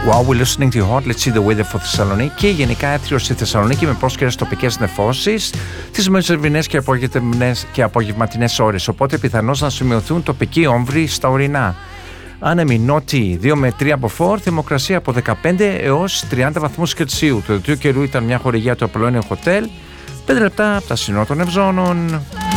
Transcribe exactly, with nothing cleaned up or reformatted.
Wow, we're listening to Hot. Let's see the weather for Θεσσαλονίκη. Γενικά έθριο στη Θεσσαλονίκη με πρόσκαιρες τοπικές νεφώσεις τις μεσημβρινές και, και απογευματινές ώρες. Οπότε πιθανώς να σημειωθούν τοπικοί όμβροι στα ορεινά. Άνεμοι νότιοι δύο με τρία από φορ, θερμοκρασία από δεκαπέντε έως τριάντα βαθμούς Κελσίου. Το δελτίο καιρού ήταν μια χορηγία του Απολώνιο Hotel. πέντε λεπτά από τα σύνορα των Ευζώνων.